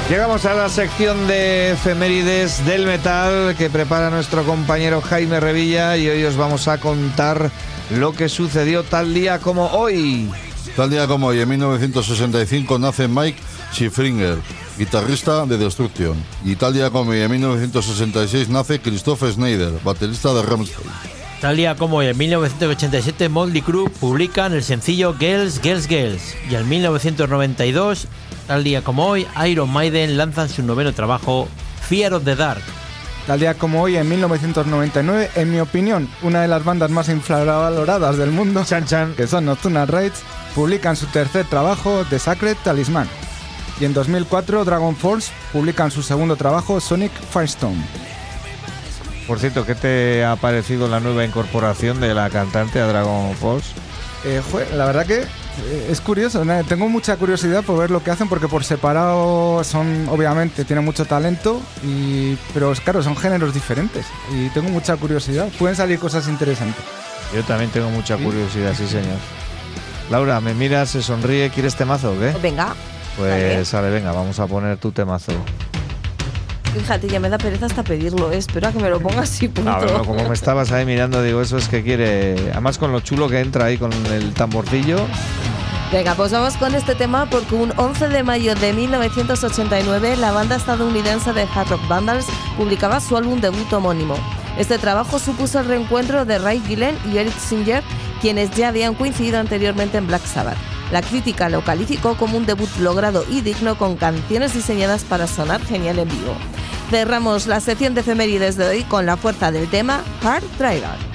Llegamos a la sección de efemérides del metal que prepara nuestro compañero Jaime Revilla y hoy os vamos a contar lo que sucedió tal día como hoy. Tal día como hoy, en 1965, nace Mike Schiffringer, guitarrista de Destruction. Y tal día como hoy, en 1966, nace Christoph Schneider, baterista de Rammstein. Tal día como hoy, en 1987, Motley Crue publican el sencillo Girls, Girls, Girls. Y en 1992, tal día como hoy, Iron Maiden lanzan su noveno trabajo, Fear of the Dark. Tal día como hoy, en 1999, en mi opinión, una de las bandas más infravaloradas del mundo, Chan Chan, que son Nocturnal Rites, publican su tercer trabajo, The Sacred Talisman. Y en 2004, Dragon Force publican su segundo trabajo, Sonic Firestorm. por cierto, ¿qué te ha parecido la nueva incorporación de la cantante a Dragon Force? La verdad que es curioso, ¿no? Tengo mucha curiosidad por ver lo que hacen porque por separado son, obviamente, tienen mucho talento, pero claro, son géneros diferentes y tengo mucha curiosidad. Pueden salir cosas interesantes. Yo también tengo mucha curiosidad, sí señor. Laura, me miras, se sonríe, ¿quieres temazo o qué? Venga. Pues sale, venga, vamos a poner tu temazo. Fíjate, ya me da pereza hasta pedirlo, espero a que me lo pongas y punto. A ver, como me estabas ahí mirando, digo, eso es que quiere. Además, con lo chulo que entra ahí con el tamborcillo. Venga, pues vamos con este tema porque un 11 de mayo de 1989 la banda estadounidense de Hard Rock Vandals publicaba su álbum debut homónimo. Este trabajo supuso el reencuentro de Ray Gillen y Eric Singer, quienes ya habían coincidido anteriormente en Black Sabbath. La crítica lo calificó como un debut logrado y digno con canciones diseñadas para sonar genial en vivo. Cerramos la sección de efemérides de hoy con la fuerza del tema Hard Driver.